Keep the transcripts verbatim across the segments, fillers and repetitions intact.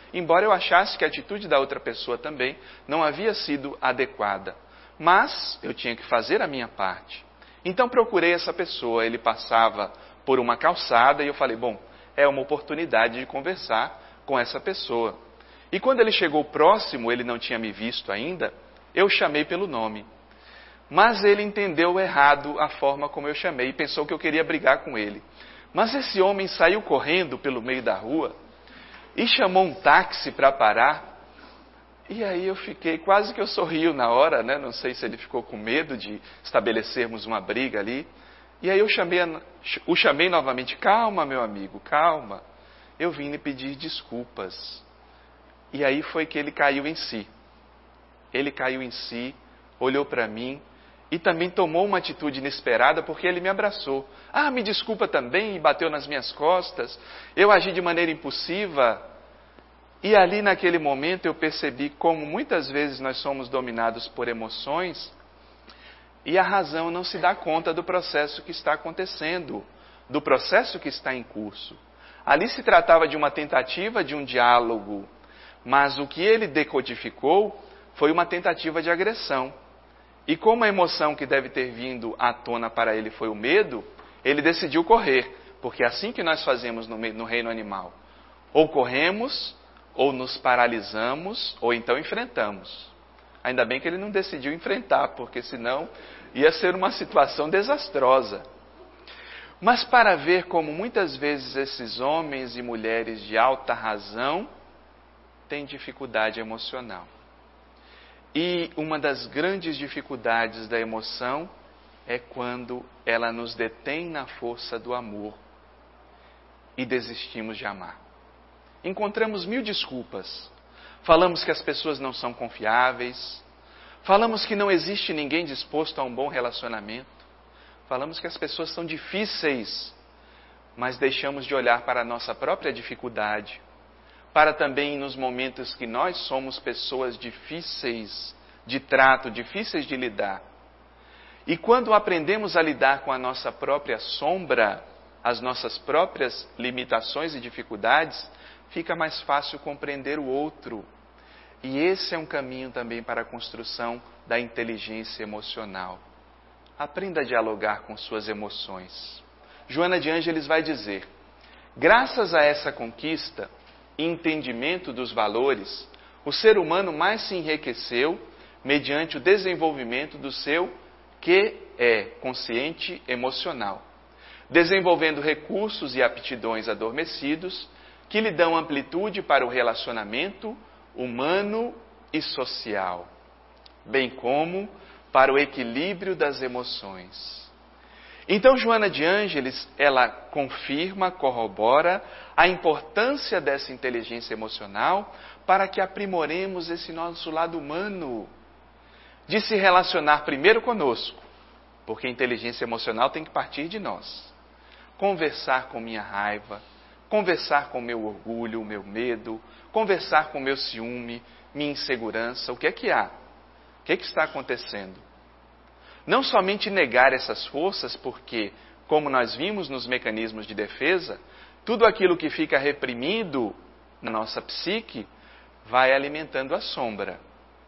embora eu achasse que a atitude da outra pessoa também não havia sido adequada. Mas eu tinha que fazer a minha parte. Então procurei essa pessoa, ele passava por uma calçada e eu falei, bom, é uma oportunidade de conversar com essa pessoa. E quando ele chegou próximo, ele não tinha me visto ainda, eu chamei pelo nome. Mas ele entendeu errado a forma como eu chamei e pensou que eu queria brigar com ele. Mas esse homem saiu correndo pelo meio da rua e chamou um táxi para parar. E aí eu fiquei, quase que eu sorrio na hora, né? Não sei se ele ficou com medo de estabelecermos uma briga ali. E aí eu chamei, o chamei novamente, calma meu amigo, calma. Eu vim lhe pedir desculpas. E aí foi que ele caiu em si. Ele caiu em si, olhou para mim e também tomou uma atitude inesperada porque ele me abraçou. Ah, me desculpa também, e bateu nas minhas costas. Eu agi de maneira impulsiva. E ali naquele momento eu percebi como muitas vezes nós somos dominados por emoções e a razão não se dá conta do processo que está acontecendo, do processo que está em curso. Ali se tratava de uma tentativa de um diálogo, mas o que ele decodificou foi uma tentativa de agressão. E como a emoção que deve ter vindo à tona para ele foi o medo, ele decidiu correr, porque é assim que nós fazemos no, no reino animal. Ou corremos, ou nos paralisamos, ou então enfrentamos. Ainda bem que ele não decidiu enfrentar, porque senão ia ser uma situação desastrosa. Mas para ver como muitas vezes esses homens e mulheres de alta razão têm dificuldade emocional. E uma das grandes dificuldades da emoção é quando ela nos detém na força do amor e desistimos de amar. Encontramos mil desculpas. Falamos que as pessoas não são confiáveis. Falamos que não existe ninguém disposto a um bom relacionamento. Falamos que as pessoas são difíceis, mas deixamos de olhar para a nossa própria dificuldade, para também nos momentos que nós somos pessoas difíceis de trato, difíceis de lidar. E quando aprendemos a lidar com a nossa própria sombra, as nossas próprias limitações e dificuldades, fica mais fácil compreender o outro. E esse é um caminho também para a construção da inteligência emocional. Aprenda a dialogar com suas emoções. Joana de Ângeles vai dizer, graças a essa conquista e entendimento dos valores, o ser humano mais se enriqueceu mediante o desenvolvimento do seu que é consciente emocional, desenvolvendo recursos e aptidões adormecidos que lhe dão amplitude para o relacionamento humano e social, bem como para o equilíbrio das emoções. Então, Joana de Ângeles, ela confirma, corrobora a importância dessa inteligência emocional para que aprimoremos esse nosso lado humano, de se relacionar primeiro conosco, porque a inteligência emocional tem que partir de nós. Conversar com minha raiva, conversar com meu orgulho, o meu medo, conversar com meu ciúme, minha insegurança, o que é que há? O que é que está acontecendo? Não somente negar essas forças, porque, como nós vimos nos mecanismos de defesa, tudo aquilo que fica reprimido na nossa psique vai alimentando a sombra.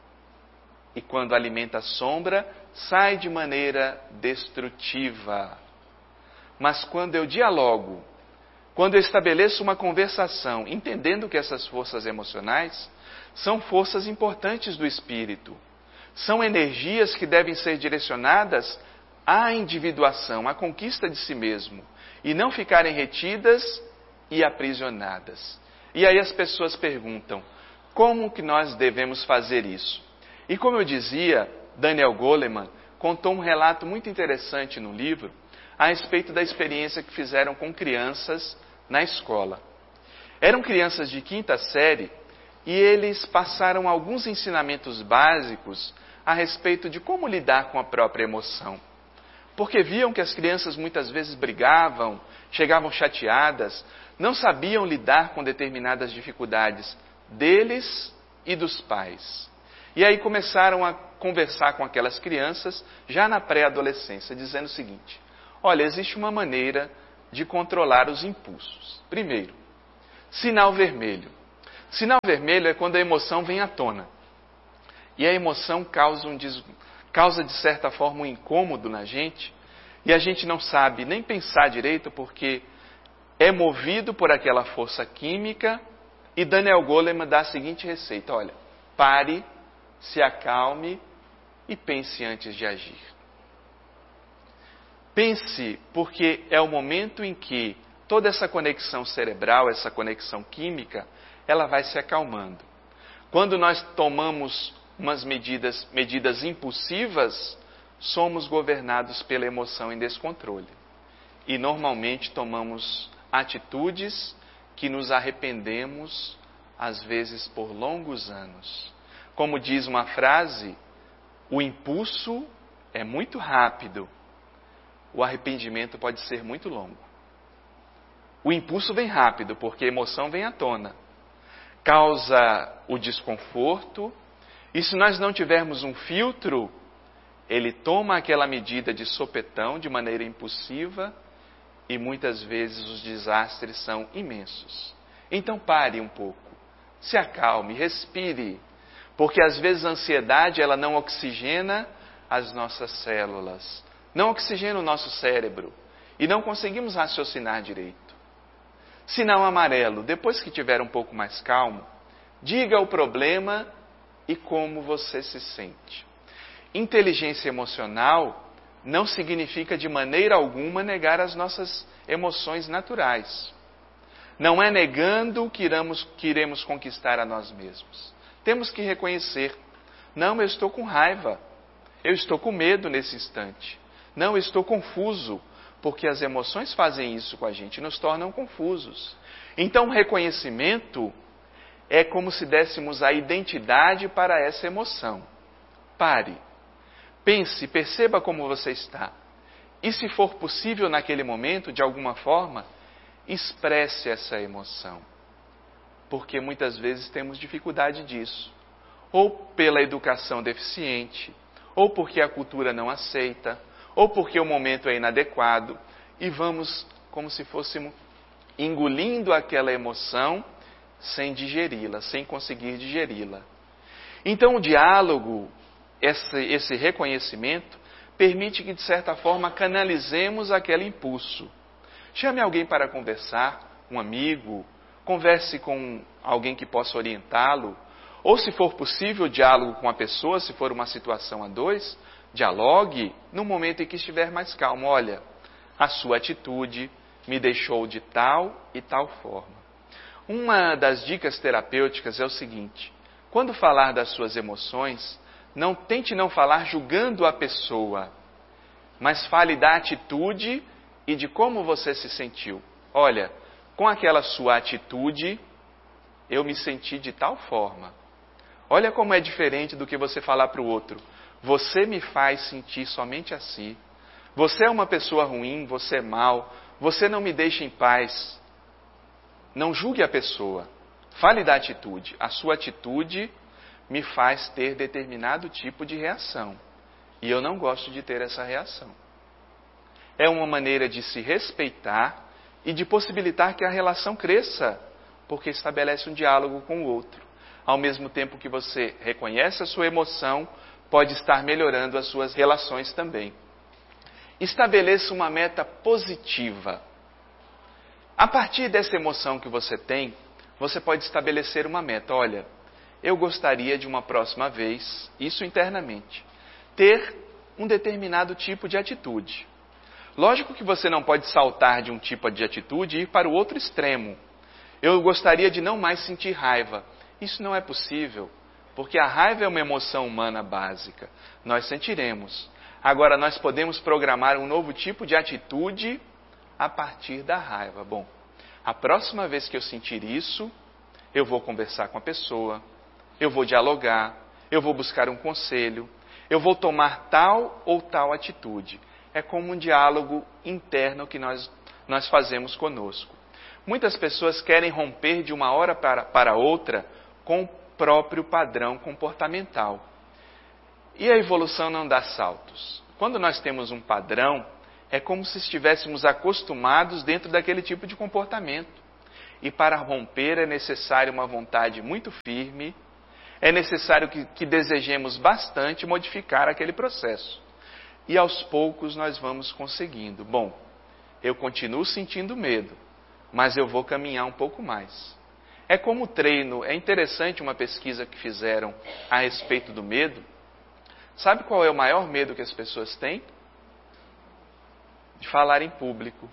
E quando alimenta a sombra, sai de maneira destrutiva. Mas quando eu dialogo, quando eu estabeleço uma conversação, entendendo que essas forças emocionais são forças importantes do espírito, são energias que devem ser direcionadas à individuação, à conquista de si mesmo, e não ficarem retidas e aprisionadas. E aí as pessoas perguntam, como que nós devemos fazer isso? E como eu dizia, Daniel Goleman contou um relato muito interessante no livro a respeito da experiência que fizeram com crianças na escola. Eram crianças de quinta série e eles passaram alguns ensinamentos básicos a respeito de como lidar com a própria emoção. Porque viam que as crianças muitas vezes brigavam, chegavam chateadas, não sabiam lidar com determinadas dificuldades deles e dos pais. E aí começaram a conversar com aquelas crianças já na pré-adolescência, dizendo o seguinte, olha, existe uma maneira de controlar os impulsos. Primeiro, sinal vermelho. Sinal vermelho é quando a emoção vem à tona. E a emoção causa, um des... causa de certa forma um incômodo na gente, e a gente não sabe nem pensar direito porque é movido por aquela força química. E Daniel Goleman dá a seguinte receita: olha, pare, se acalme e pense antes de agir. Pense, porque é o momento em que toda essa conexão cerebral, essa conexão química, ela vai se acalmando. Quando nós tomamos umas medidas, medidas impulsivas, somos governados pela emoção em descontrole. E normalmente tomamos atitudes que nos arrependemos, às vezes por longos anos. Como diz uma frase, o impulso é muito rápido, o arrependimento pode ser muito longo. O impulso vem rápido, porque a emoção vem à tona, causa o desconforto, e se nós não tivermos um filtro, ele toma aquela medida de sopetão, de maneira impulsiva, e muitas vezes os desastres são imensos. Então pare um pouco, se acalme, respire, porque às vezes a ansiedade ela não oxigena as nossas células, não oxigena o nosso cérebro, e não conseguimos raciocinar direito. Sinal amarelo, depois que tiver um pouco mais calmo, diga o problema e como você se sente. Inteligência emocional não significa de maneira alguma negar as nossas emoções naturais. Não é negando que iremos, que iremos conquistar a nós mesmos. Temos que reconhecer: não, eu estou com raiva, eu estou com medo nesse instante, não, eu estou confuso, porque as emoções fazem isso com a gente, nos tornam confusos. Então o reconhecimento é como se dessemos a identidade para essa emoção. Pare, pense, perceba como você está. E se for possível naquele momento, de alguma forma, expresse essa emoção. Porque muitas vezes temos dificuldade disso. Ou pela educação deficiente, ou porque a cultura não aceita, ou porque o momento é inadequado. E vamos como se fôssemos engolindo aquela emoção sem digeri-la, sem conseguir digeri-la. Então o diálogo, esse, esse reconhecimento, permite que de certa forma canalizemos aquele impulso. Chame alguém para conversar, um amigo, converse com alguém que possa orientá-lo, ou se for possível, diálogo com a pessoa, se for uma situação a dois, dialogue no momento em que estiver mais calmo. Olha, a sua atitude me deixou de tal e tal forma. Uma das dicas terapêuticas é o seguinte: quando falar das suas emoções, não tente não falar julgando a pessoa, mas fale da atitude e de como você se sentiu. Olha, com aquela sua atitude, eu me senti de tal forma. Olha como é diferente do que você falar para o outro: você me faz sentir somente assim. Você é uma pessoa ruim, você é mau, você não me deixa em paz. Não julgue a pessoa, fale da atitude. A sua atitude me faz ter determinado tipo de reação, e eu não gosto de ter essa reação. É uma maneira de se respeitar e de possibilitar que a relação cresça, porque estabelece um diálogo com o outro. Ao mesmo tempo que você reconhece a sua emoção, pode estar melhorando as suas relações também. Estabeleça uma meta positiva. A partir dessa emoção que você tem, você pode estabelecer uma meta. Olha, eu gostaria de uma próxima vez, isso internamente, ter um determinado tipo de atitude. Lógico que você não pode saltar de um tipo de atitude e ir para o outro extremo. Eu gostaria de não mais sentir raiva. Isso não é possível, porque a raiva é uma emoção humana básica. Nós sentiremos. Agora, nós podemos programar um novo tipo de atitude a partir da raiva. Bom, a próxima vez que eu sentir isso, eu vou conversar com a pessoa, eu vou dialogar, eu vou buscar um conselho, eu vou tomar tal ou tal atitude. É como um diálogo interno que nós, nós fazemos conosco. Muitas pessoas querem romper de uma hora para, para outra com o próprio padrão comportamental. E a evolução não dá saltos. Quando nós temos um padrão, é como se estivéssemos acostumados dentro daquele tipo de comportamento. e para romper é necessário uma vontade muito firme, é necessário que, que desejemos bastante modificar aquele processo. E aos poucos nós vamos conseguindo. Bom, eu continuo sentindo medo, mas eu vou caminhar um pouco mais. É como treino, é interessante uma pesquisa que fizeram a respeito do medo. Sabe qual é o maior medo que as pessoas têm? De falar em público.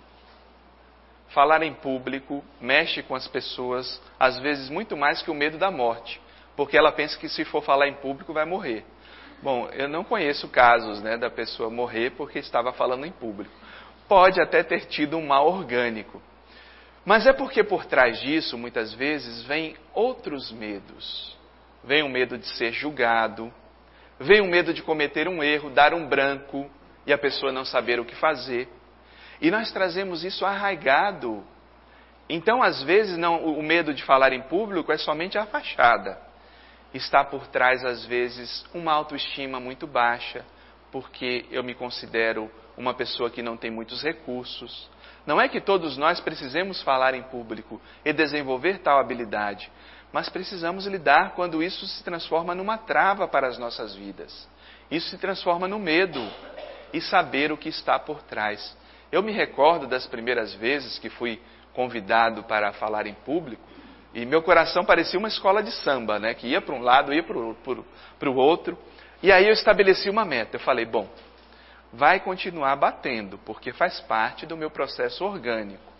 Falar em público mexe com as pessoas, às vezes muito mais que o medo da morte, porque ela pensa que se for falar em público vai morrer. Bom, eu não conheço casos, né, da pessoa morrer porque estava falando em público. Pode até ter tido um mal orgânico. Mas é porque por trás disso, muitas vezes, vem outros medos. Vem o medo de ser julgado, vem o medo de cometer um erro, dar um branco e a pessoa não saber o que fazer. E nós trazemos isso arraigado. Então, às vezes, não, o medo de falar em público é somente a fachada. Está por trás, às vezes, uma autoestima muito baixa, porque eu me considero uma pessoa que não tem muitos recursos. Não é que todos nós precisemos falar em público e desenvolver tal habilidade, mas precisamos lidar quando isso se transforma numa trava para as nossas vidas. Isso se transforma no medo e saber o que está por trás. Eu me recordo das primeiras vezes que fui convidado para falar em público e meu coração parecia uma escola de samba, né? Que ia para um lado, ia para o outro. E aí eu estabeleci uma meta. Eu falei, bom, vai continuar batendo, porque faz parte do meu processo orgânico.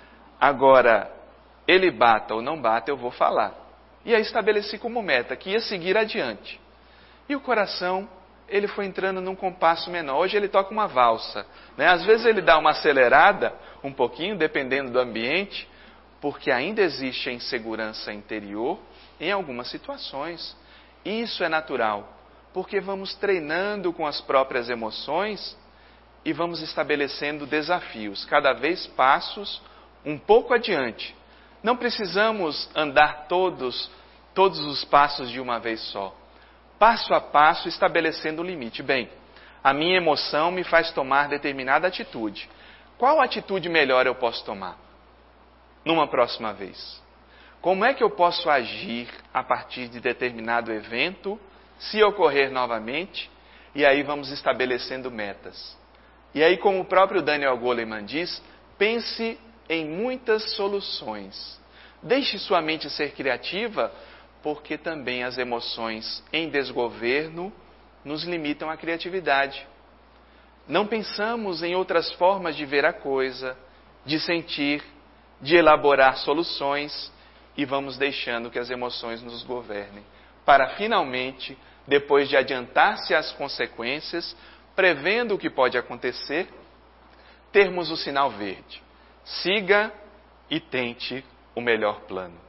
Agora, ele bata ou não bata, eu vou falar. E aí estabeleci como meta que ia seguir adiante. E o coração, ele foi entrando num compasso menor. Hoje ele toca uma valsa, né? Às vezes ele dá uma acelerada um pouquinho, dependendo do ambiente, porque ainda existe a insegurança interior em algumas situações. Isso é natural, porque vamos treinando com as próprias emoções e vamos estabelecendo desafios, cada vez passos um pouco adiante. Não precisamos andar todos, todos os passos de uma vez só. Passo a passo, estabelecendo o limite. Bem, a minha emoção me faz tomar determinada atitude. Qual atitude melhor eu posso tomar numa próxima vez? Como é que eu posso agir a partir de determinado evento, se ocorrer novamente? E aí vamos estabelecendo metas. E aí, como o próprio Daniel Goleman diz, pense em muitas soluções. Deixe sua mente ser criativa, porque também as emoções em desgoverno nos limitam à criatividade. Não pensamos em outras formas de ver a coisa, de sentir, de elaborar soluções e vamos deixando que as emoções nos governem, para finalmente, depois de adiantar-se às consequências, prevendo o que pode acontecer, termos o sinal verde. Siga e tente o melhor plano.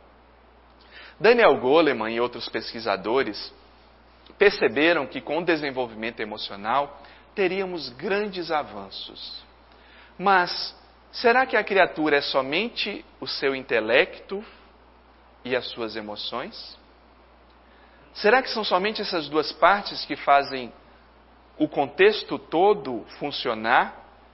Daniel Goleman e outros pesquisadores perceberam que com o desenvolvimento emocional teríamos grandes avanços. Mas será que a criatura é somente o seu intelecto e as suas emoções? Será que são somente essas duas partes que fazem o contexto todo funcionar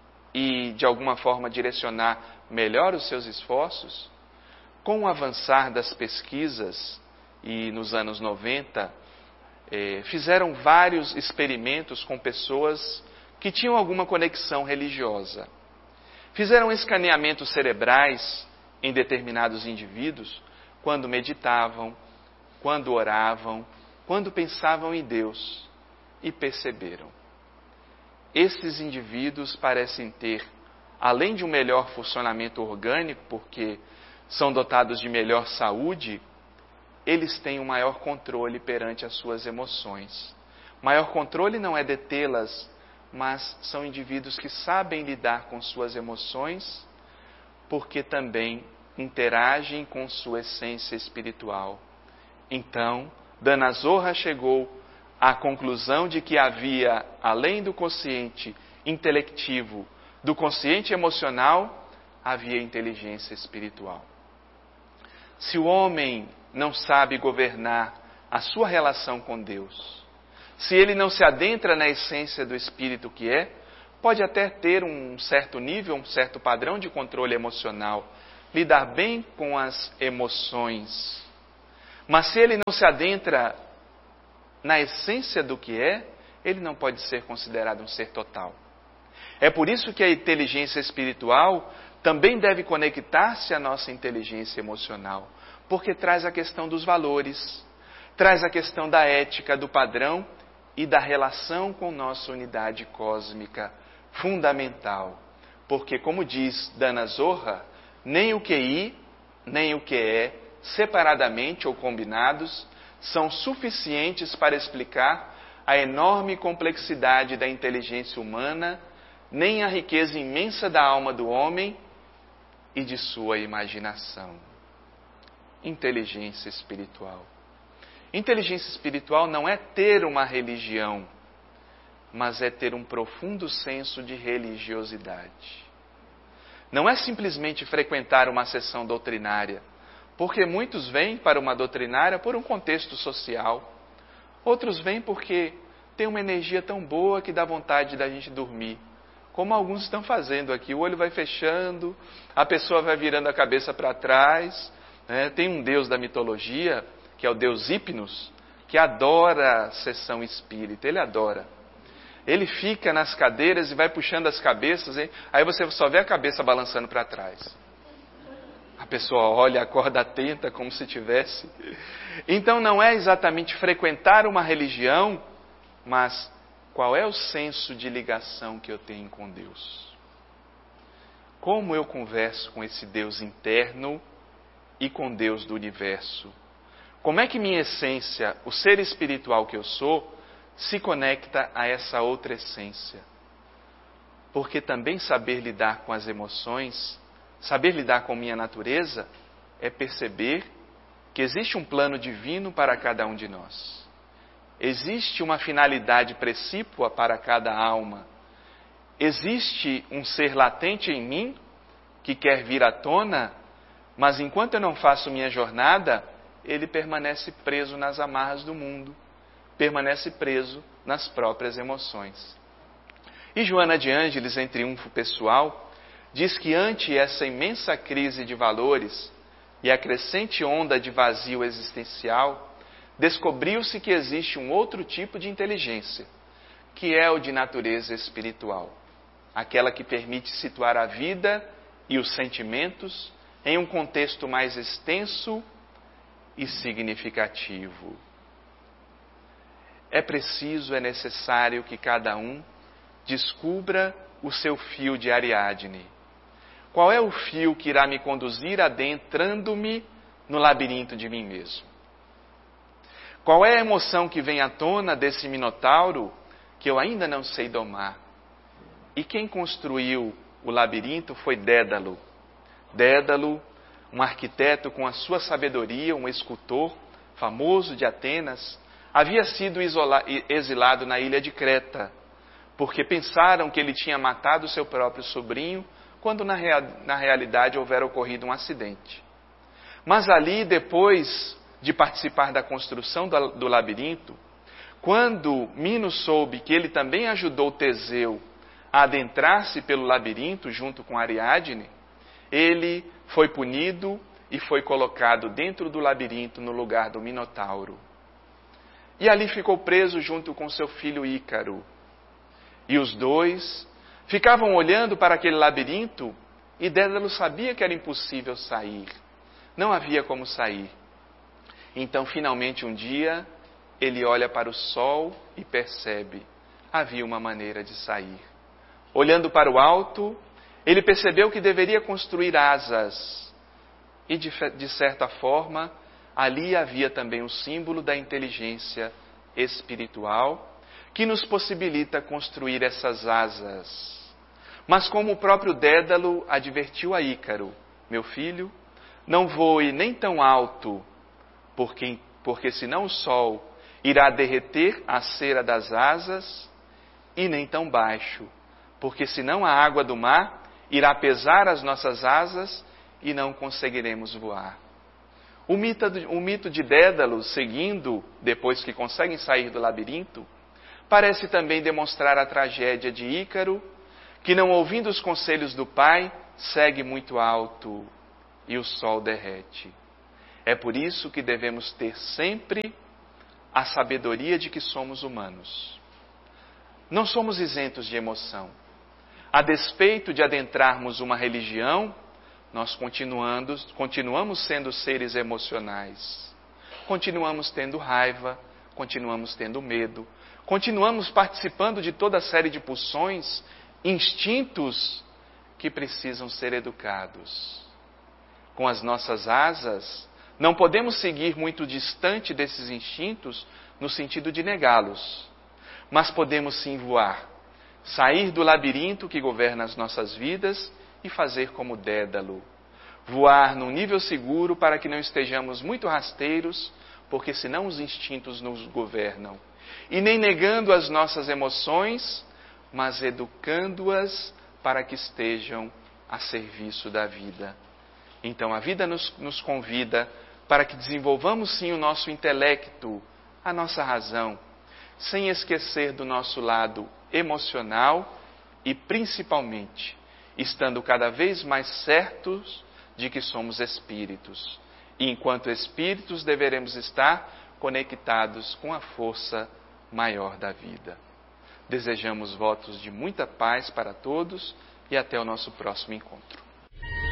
e de alguma forma direcionar melhor os seus esforços? Com o avançar das pesquisas, e nos anos noventa, eh, fizeram vários experimentos com pessoas que tinham alguma conexão religiosa. Fizeram escaneamentos cerebrais em determinados indivíduos quando meditavam, quando oravam, quando pensavam em Deus, e perceberam. Esses indivíduos parecem ter, além de um melhor funcionamento orgânico, porque são dotados de melhor saúde, eles têm um maior controle perante as suas emoções. Maior controle não é detê-las, mas são indivíduos que sabem lidar com suas emoções, porque também interagem com sua essência espiritual. Então, Dana Zohar chegou à conclusão de que havia, além do consciente intelectivo, do consciente emocional, havia inteligência espiritual. Se o homem não sabe governar a sua relação com Deus, se ele não se adentra na essência do espírito que é, pode até ter um certo nível, um certo padrão de controle emocional, lidar bem com as emoções. Mas se ele não se adentra na essência do que é, ele não pode ser considerado um ser total. É por isso que a inteligência espiritual também deve conectar-se à nossa inteligência emocional, porque traz a questão dos valores, traz a questão da ética, do padrão e da relação com nossa unidade cósmica fundamental. Porque, como diz Dana Zohar, nem o Q I, nem o Q E, separadamente ou combinados, são suficientes para explicar a enorme complexidade da inteligência humana, nem a riqueza imensa da alma do homem e de sua imaginação. Inteligência espiritual. Inteligência espiritual não é ter uma religião, mas é ter um profundo senso de religiosidade. Não é simplesmente frequentar uma sessão doutrinária, porque muitos vêm para uma doutrinária por um contexto social. Outros vêm porque tem uma energia tão boa que dá vontade da gente dormir. Como alguns estão fazendo aqui, o olho vai fechando, a pessoa vai virando a cabeça para trás. Né? Tem um deus da mitologia, que é o deus Hipnos, que adora a sessão espírita, ele adora. Ele fica nas cadeiras e vai puxando as cabeças, hein? Aí você só vê a cabeça balançando para trás. A pessoa olha, acorda atenta, como se tivesse. Então não é exatamente frequentar uma religião, mas qual é o senso de ligação que eu tenho com Deus? Como eu converso com esse Deus interno e com Deus do universo? Como é que minha essência, o ser espiritual que eu sou, se conecta a essa outra essência? Porque também saber lidar com as emoções, saber lidar com minha natureza, é perceber que existe um plano divino para cada um de nós. Existe uma finalidade precípua para cada alma. Existe um ser latente em mim que quer vir à tona, mas enquanto eu não faço minha jornada, ele permanece preso nas amarras do mundo, permanece preso nas próprias emoções. E Joana de Ângeles, em Triunfo Pessoal, diz que ante essa imensa crise de valores e a crescente onda de vazio existencial, descobriu-se que existe um outro tipo de inteligência, que é o de natureza espiritual, aquela que permite situar a vida e os sentimentos em um contexto mais extenso e significativo. É preciso, é necessário que cada um descubra o seu fio de Ariadne. Qual é o fio que irá me conduzir adentrando-me no labirinto de mim mesmo? Qual é a emoção que vem à tona desse minotauro que eu ainda não sei domar? E quem construiu o labirinto foi Dédalo. Dédalo, um arquiteto com a sua sabedoria, um escultor famoso de Atenas, havia sido isolado, exilado na ilha de Creta, porque pensaram que ele tinha matado seu próprio sobrinho, quando na, real, na realidade houvera ocorrido um acidente. Mas ali, depois de participar da construção do, do labirinto, quando Minos soube que ele também ajudou Teseu a adentrar-se pelo labirinto junto com Ariadne, ele foi punido e foi colocado dentro do labirinto no lugar do Minotauro. E ali ficou preso junto com seu filho Ícaro. E os dois ficavam olhando para aquele labirinto e Dédalo sabia que era impossível sair. Não havia como sair. Então, finalmente, um dia, ele olha para o sol e percebe: havia uma maneira de sair. Olhando para o alto, ele percebeu que deveria construir asas. E, de, de certa forma, ali havia também o símbolo da inteligência espiritual, que nos possibilita construir essas asas. Mas como o próprio Dédalo advertiu a Ícaro: meu filho, não voe nem tão alto, porque, porque senão o sol irá derreter a cera das asas, e nem tão baixo, porque senão a água do mar irá pesar as nossas asas e não conseguiremos voar. O mito, o mito de Dédalo, seguindo, depois que conseguem sair do labirinto, parece também demonstrar a tragédia de Ícaro, que não ouvindo os conselhos do pai, segue muito alto. e o sol derrete. É por isso que devemos ter sempre a sabedoria de que somos humanos. Não somos isentos de emoção. A despeito de adentrarmos uma religião, nós continuando, continuamos sendo seres emocionais. Continuamos tendo raiva, continuamos tendo medo, continuamos participando de toda a série de pulsões, instintos que precisam ser educados. Com as nossas asas, não podemos seguir muito distante desses instintos no sentido de negá-los, mas podemos sim voar, sair do labirinto que governa as nossas vidas e fazer como Dédalo. Voar num nível seguro para que não estejamos muito rasteiros, porque senão os instintos nos governam. E nem negando as nossas emoções, mas educando-as para que estejam a serviço da vida. Então a vida nos, nos convida para que desenvolvamos sim o nosso intelecto, a nossa razão, sem esquecer do nosso lado emocional e principalmente estando cada vez mais certos de que somos espíritos. E enquanto espíritos deveremos estar conectados com a força maior da vida. Desejamos votos de muita paz para todos e até o nosso próximo encontro.